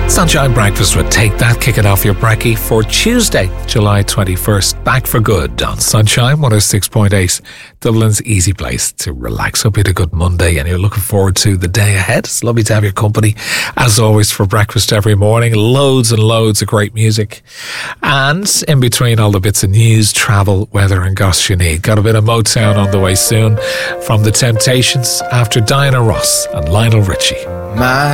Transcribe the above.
Sunshine Breakfast would take that, kick it off your brekkie for Tuesday, July 21st. Back for good on Sunshine 106.8, Dublin's easy place to relax. Hope you had a good Monday and you're looking forward to the day ahead. It's lovely to have your company, as always, for breakfast every morning. Loads and loads of great music. And in between all the bits of news, travel, weather and goss you need. Got a bit of Motown on the way soon from The Temptations after Diana Ross and Lionel Richie.